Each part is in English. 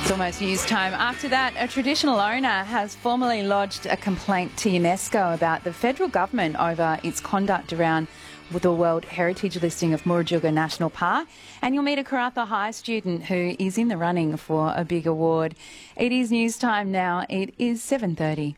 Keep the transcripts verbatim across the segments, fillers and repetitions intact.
It's almost news time. After that, a traditional owner has formally lodged a complaint to UNESCO about the federal government over its conduct around the World Heritage listing of Murujuga National Park. And you'll meet a Karratha High student who is in the running for a big award. It is news time now. It is seven thirty.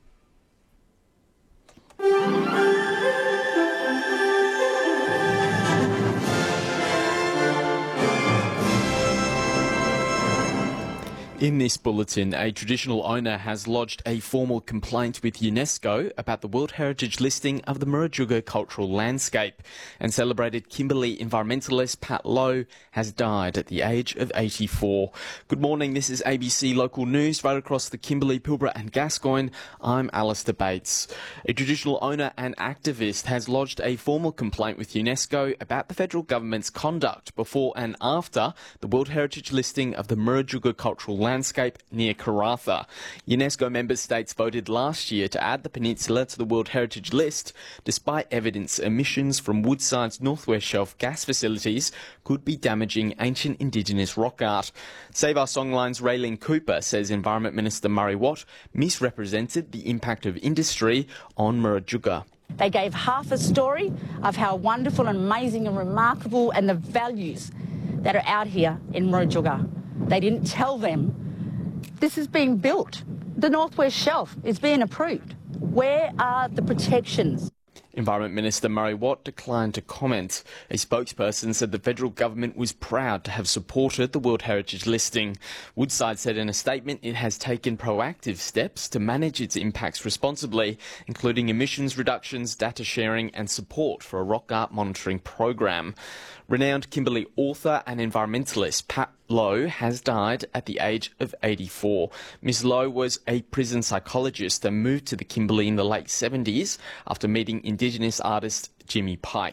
In this bulletin, a traditional owner has lodged a formal complaint with UNESCO about the World Heritage listing of the Murujuga cultural landscape, and celebrated Kimberley environmentalist Pat Lowe has died at the age of eighty-four. Good morning, this is A B C Local News right across the Kimberley, Pilbara and Gascoyne. I'm Alistair Bates. A traditional owner and activist has lodged a formal complaint with UNESCO about the federal government's conduct before and after the World Heritage listing of the Murujuga cultural landscape landscape near Karratha. UNESCO member states voted last year to add the peninsula to the World Heritage list, despite evidence emissions from Woodside's Northwest Shelf gas facilities could be damaging ancient Indigenous rock art. Save Our Songline's Raylene Cooper says Environment Minister Murray Watt misrepresented the impact of industry on Murujuga. They gave half a story of how wonderful and amazing and remarkable and the values that are out here in Murujuga. They didn't tell them this is being built. The Northwest Shelf is being approved. Where are the protections? Environment Minister Murray Watt declined to comment. A spokesperson said the federal government was proud to have supported the World Heritage listing. Woodside said in a statement it has taken proactive steps to manage its impacts responsibly, including emissions reductions, data sharing and support for a rock art monitoring program. Renowned Kimberley author and environmentalist Pat Lowe has died at the age of eighty-four. Miss Lowe was a prison psychologist and moved to the Kimberley in the late seventies after meeting Indigenous artist Jimmy Pike.